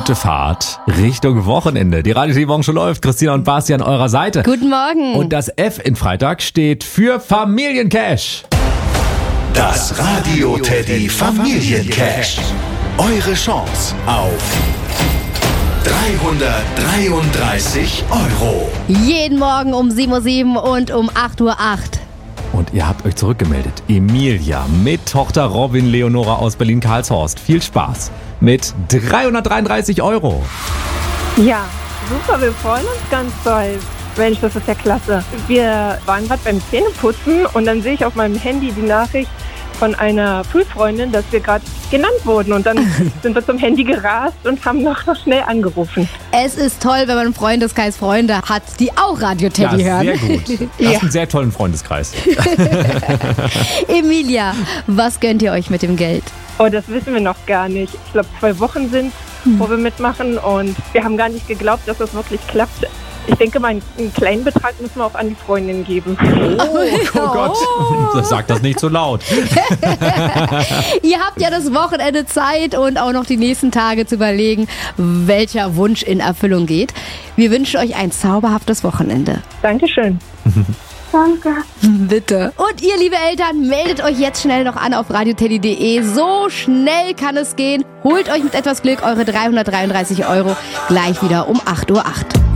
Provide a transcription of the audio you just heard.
gute Fahrt Richtung Wochenende. Die Radio Morgen schon läuft. Christina und Basti an eurer Seite. Guten Morgen. Und das F in Freitag steht für Familiencash. Das Radio Teddy Familiencash. Eure Chance auf 333 €. Jeden Morgen um 7:07 Uhr und um 8:08 Uhr. Und ihr habt euch zurückgemeldet. Emilia mit Tochter Robin Leonora aus Berlin-Karlshorst. Viel Spaß mit 333 €. Ja, super, wir freuen uns ganz doll. Mensch, das ist ja klasse. Wir waren gerade beim Zähneputzen und dann sehe ich auf meinem Handy die Nachricht von einer Schulfreundin, dass wir gerade genannt wurden. Und dann sind wir zum Handy gerast und haben noch schnell angerufen. Es ist toll, wenn man im Freundeskreis Freunde hat, die auch Radio Teddy hören. Sehr gut. Du hast einen sehr tollen Freundeskreis. Emilia, was gönnt ihr euch mit dem Geld? Oh, das wissen wir noch gar nicht. Ich glaube, 2 Wochen sind, wo wir mitmachen. Und wir haben gar nicht geglaubt, dass das wirklich klappt. Ich denke mal, einen kleinen Betrag müssen wir auch an die Freundin geben. Oh Gott, sag das nicht so laut. Ihr habt ja das Wochenende Zeit und auch noch die nächsten Tage zu überlegen, welcher Wunsch in Erfüllung geht. Wir wünschen euch ein zauberhaftes Wochenende. Dankeschön. Danke. Bitte. Und ihr, liebe Eltern, meldet euch jetzt schnell noch an auf radioteddy.de. So schnell kann es gehen. Holt euch mit etwas Glück eure 333 € gleich wieder um 8:08 Uhr.